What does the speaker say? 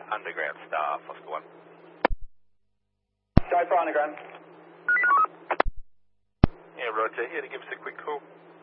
underground staff, Oscar 1. Go for underground. Yeah, roger. Yeah, to give us a quick call.